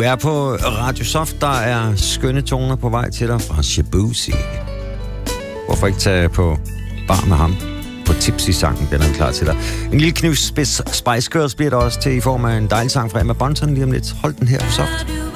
er på Radio Soft, der er skønne toner på vej til dig fra Shabuzi. Hvorfor ikke tage på bar med ham? På Tipsy-sangen, den er klar til dig. En lille knivspids Spice Girls bliver der også til i form af en dejlig sang fra Emma Bunton lige om lidt. Hold den her på Soft.